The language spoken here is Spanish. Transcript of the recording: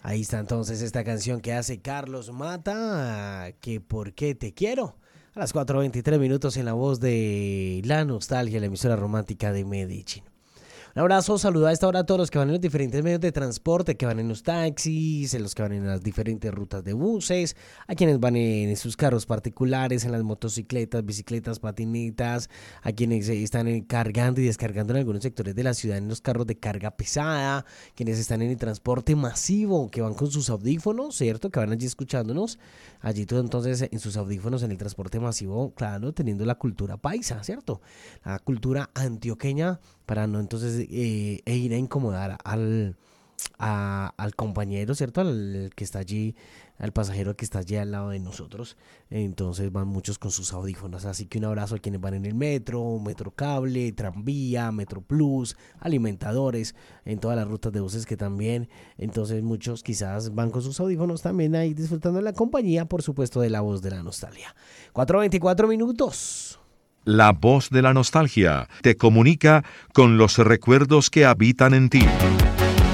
Ahí está entonces esta canción que hace Carlos Mata, que por qué te quiero. A las 4:23 en la voz de La Nostalgia, la emisora romántica de Medellín. Un abrazo, saluda a esta hora a todos los que van en los diferentes medios de transporte, que van en los taxis, en los que van en las diferentes rutas de buses, a quienes van en sus carros particulares, en las motocicletas, bicicletas, patinetas, a quienes están cargando y descargando en algunos sectores de la ciudad en los carros de carga pesada, quienes están en el transporte masivo, que van con sus audífonos, ¿cierto? Que van allí escuchándonos, allí todo entonces en sus audífonos en el transporte masivo, claro, teniendo la cultura paisa, ¿cierto? La cultura antioqueña para no entonces ir a incomodar al compañero, ¿cierto? Al que está allí, al pasajero que está allí al lado de nosotros. Entonces van muchos con sus audífonos. Así que un abrazo a quienes van en el metro, metro cable, tranvía, metro plus, alimentadores, en todas las rutas de buses que también. Entonces muchos quizás van con sus audífonos también ahí disfrutando de la compañía, por supuesto, de la voz de la nostalgia. 4:24. La voz de la nostalgia te comunica con los recuerdos que habitan en ti.